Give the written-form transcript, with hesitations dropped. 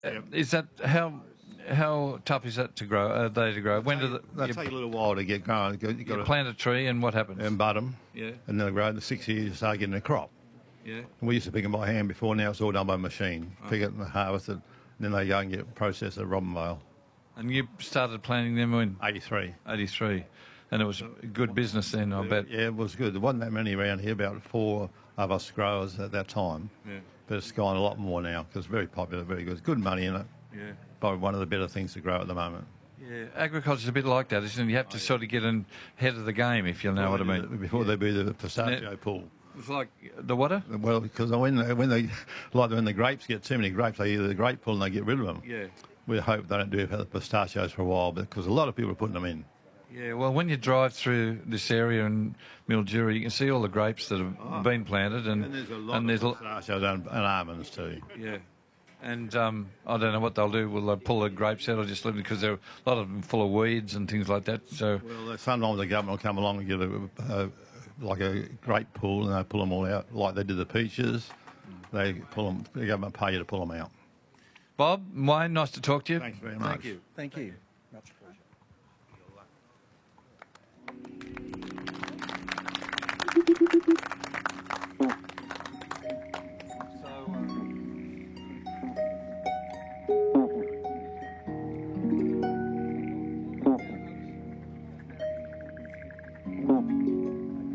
Is that how tough is that to grow? They to grow? When do They take a little while to get going. You've got you to plant a tree and what happens? bud them, Yeah. and then they grow. In 6 years, you start getting a crop. Yeah. And we used to pick them by hand before. Now it's all done by machine. Pick it and harvest it, and then they go and get processed at Robinvale. And you started planting them in 83. 83, and it was good business then, I bet. Yeah, it was good. There wasn't that many around here, about 4 of us growers at that time. Yeah. But it's gone a lot more now because it's very popular, very good. Good money in it. Yeah. Probably one of the better things to grow at the moment. Yeah, agriculture's a bit like that, isn't it? You have to sort of get ahead of the game, if you know what I mean. Before they do the pistachio pull. It's like the water? Well, because when the grapes get too many grapes, they either the grape pull and they get rid of them. Yeah. We hope they don't do the pistachios for a while because a lot of people are putting them in. Yeah, well, when you drive through this area in Mildura, you can see all the grapes that have been planted. And there's a lot of pistachios and almonds too. Yeah. And I don't know what they'll do. Will they pull the grapes out or just leave them? Because there are a lot of them full of weeds and things like that. So well, sometimes the government will come along and give like a grape pull and they pull them all out, like they did the peaches. They pull them. The government pay you to pull them out. Bob, Wayne, nice to talk to you. Thanks very much. Thank you. Thank you. Much appreciated.